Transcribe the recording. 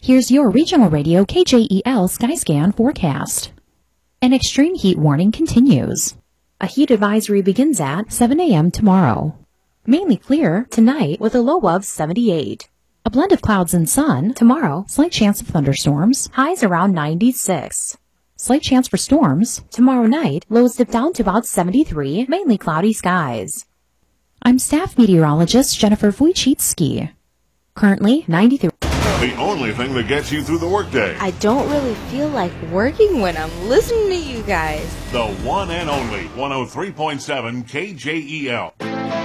Here's your regional radio KJEL Skyscan forecast. An extreme heat warning continues. A heat advisory begins at 7 a.m. tomorrow. Mainly clear tonight with a low of 78. A blend of clouds and sun tomorrow. Slight chance of thunderstorms. Highs around 96. Slight chance for storms. Tomorrow night, lows dip down to about 73. Mainly cloudy skies. I'm staff meteorologist Jennifer Wojcicki. Currently 93. The only thing that gets you through the workday. I don't really feel like working when I'm listening to you guys. The one and only 103.7 KJEL.